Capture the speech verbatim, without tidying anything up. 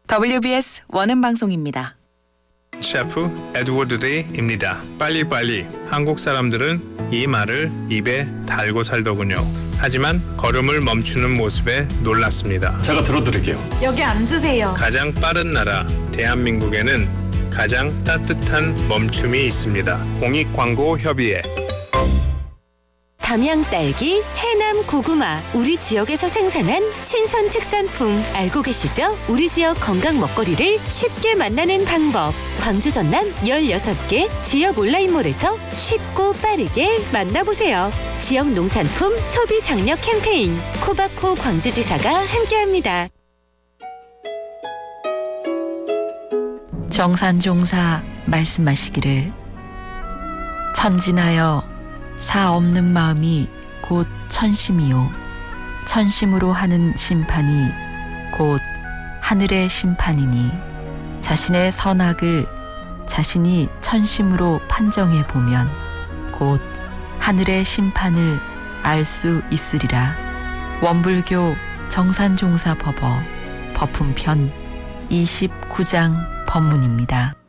더블유비에스 원음 방송입니다. 셰프 에드워드 레이입니다. 빨리빨리. 한국 사람들은 이 말을 입에 달고 살더군요. 하지만 걸음을 멈추는 모습에 놀랐습니다. 제가 들어드릴게요. 여기 앉으세요. 가장 빠른 나라 대한민국에는 가장 따뜻한 멈춤이 있습니다. 공익광고협의회. 담양 딸기, 해남 고구마, 우리 지역에서 생산한 신선 특산품 알고 계시죠? 우리 지역 건강 먹거리를 쉽게 만나는 방법. 광주 전남 열여섯 개 지역 온라인몰에서 쉽고 빠르게 만나보세요. 지역 농산품 소비 장려 캠페인 코바코 광주지사가 함께합니다. 정산종사 말씀하시기를 천진하여 사 없는 마음이 곧 천심이요 천심으로 하는 심판이 곧 하늘의 심판이니 자신의 선악을 자신이 천심으로 판정해 보면 곧 하늘의 심판을 알 수 있으리라. 원불교 정산종사법어 법품편 이십구 장 법문입니다.